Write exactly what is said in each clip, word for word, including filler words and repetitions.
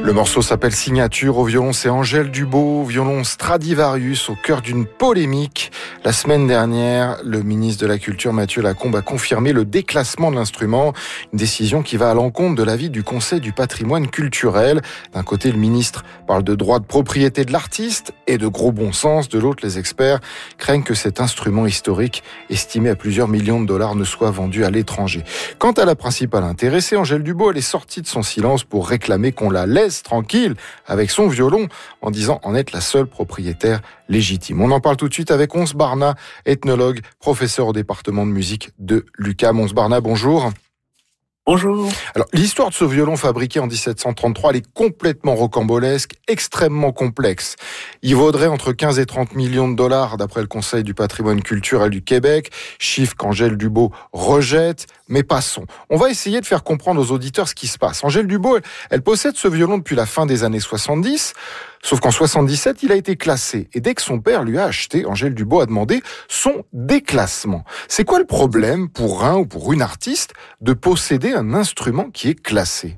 Le morceau s'appelle Signature. Au violon, c'est Angèle Dubeau, violon Stradivarius, au cœur d'une polémique. La semaine dernière, le ministre de la Culture, Mathieu Lacombe, a confirmé le déclassement de l'instrument. Une décision qui va à l'encontre de l'avis du Conseil du patrimoine culturel. D'un côté, le ministre parle de droit de propriété de l'artiste et de gros bon sens. De l'autre, les experts craignent que cet instrument historique, estimé à plusieurs millions de dollars, ne soit vendu à l'étranger. Quant à la principale intéressée, Angèle Dubeau, elle est sortie de son silence pour réclamer qu'on la laisse tranquille avec son violon, en disant en être la seule propriétaire légitime. On en parle tout de suite avec Ons Barna, ethnologue, professeur au département de musique de l'U Q A M. Ons Barna, bonjour. Bonjour. Alors, l'histoire de ce violon fabriqué en dix-sept cent trente-trois, elle est complètement rocambolesque, extrêmement complexe. Il vaudrait entre quinze et trente millions de dollars, d'après le Conseil du patrimoine culturel du Québec, chiffre qu'Angèle Dubeau rejette, mais passons. On va essayer de faire comprendre aux auditeurs ce qui se passe. Angèle Dubeau, elle, elle possède ce violon depuis la fin des années soixante-dix, sauf qu'en soixante-dix-sept, il a été classé. Et dès que son père lui a acheté, Angèle Dubeau a demandé son déclassement. C'est quoi le problème pour un ou pour une artiste de posséder un instrument qui est classé?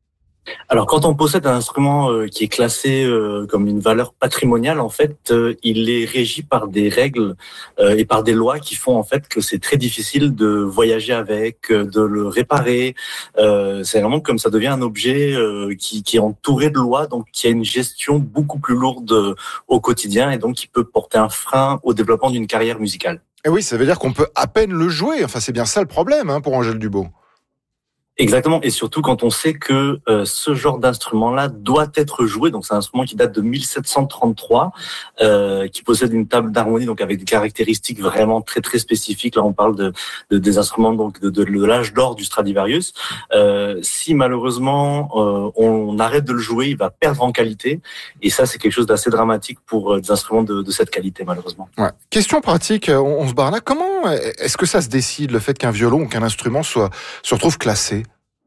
Alors, quand on possède un instrument euh, qui est classé euh, comme une valeur patrimoniale, en fait, euh, il est régi par des règles euh, et par des lois qui font en fait que c'est très difficile de voyager avec, euh, de le réparer. Euh, c'est vraiment comme ça devient un objet euh, qui, qui est entouré de lois, donc qui a une gestion beaucoup plus lourde euh, au quotidien et donc qui peut porter un frein au développement d'une carrière musicale. Et oui, ça veut dire qu'on peut à peine le jouer. Enfin, c'est bien ça le problème hein, pour Angèle Dubeau. Exactement, et surtout quand on sait que euh, ce genre d'instrument-là doit être joué, donc c'est un instrument qui date de mille sept cent trente-trois, euh, qui possède une table d'harmonie, donc avec des caractéristiques vraiment très très spécifiques. Là, on parle de, de des instruments donc de, de, de l'âge d'or du Stradivarius. Euh, si malheureusement euh, on arrête de le jouer, il va perdre en qualité, et ça c'est quelque chose d'assez dramatique pour euh, des instruments de, de cette qualité, malheureusement. Ouais. Question pratique, on, on se barre là. Comment est-ce que ça se décide le fait qu'un violon ou qu'un instrument soit se retrouve classé?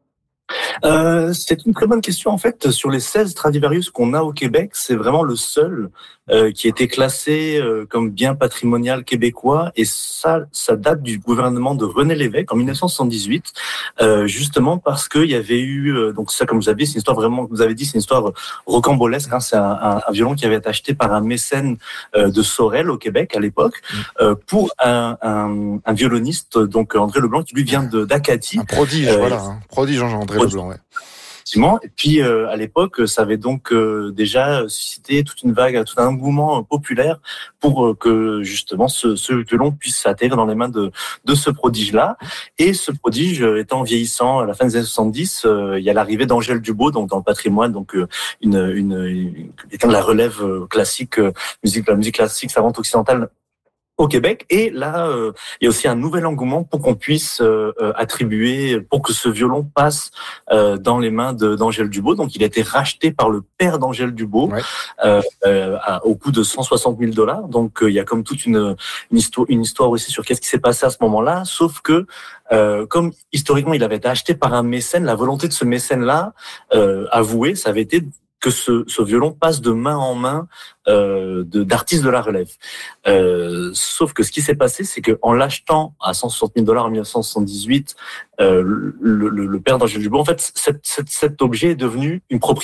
Euh, c'est une très bonne question. En fait, sur les seize Stradivarius qu'on a au Québec, c'est vraiment le seul euh, qui était classé euh, comme bien patrimonial québécois. Et ça, ça date du gouvernement de René Lévesque en dix-neuf cent soixante-dix-huit, euh, justement parce qu'il y avait eu, euh, donc ça, comme vous avez dit, c'est une histoire vraiment, vous avez dit, c'est une histoire rocambolesque. Hein, c'est un, un, un violon qui avait été acheté par un mécène euh, de Sorel au Québec à l'époque euh, pour un, un, un violoniste, donc André Leblanc, qui lui vient de d'Acadie. Un prodige, euh, voilà, un prodige André Leblanc. Ouais. Et puis euh, à l'époque, ça avait donc euh, déjà suscité toute une vague, tout un engouement populaire pour euh, que justement ce, ce violon puisse atterrir dans les mains de, de ce prodige-là. Et ce prodige euh, étant vieillissant à la fin des années soixante-dix, euh, il y a l'arrivée d'Angèle Dubeau, donc dans le patrimoine, donc euh, une, une, une quelqu'un de la relève classique, euh, musique, la musique classique savante occidentale au Québec. Et là, euh, il y a aussi un nouvel engouement pour qu'on puisse euh, attribuer, pour que ce violon passe euh, dans les mains de, d'Angèle Dubeau. Donc, il a été racheté par le père d'Angèle Dubeau ouais. euh, euh, à, au coût de cent soixante mille dollars. Donc, euh, il y a comme toute une, une, histoire, une histoire aussi sur qu'est-ce qui s'est passé à ce moment-là. Sauf que, euh, comme historiquement, il avait été acheté par un mécène, la volonté de ce mécène-là, euh, avoué, ça avait été que ce, ce violon passe de main en main euh, de, d'artistes de la relève. Euh, sauf que ce qui s'est passé, c'est qu'en l'achetant à cent soixante mille dollars en dix-neuf cent soixante-dix-huit, euh, le, le, le père d'Angèle Dubeau, en fait, cet, cet, cet objet est devenu une propriété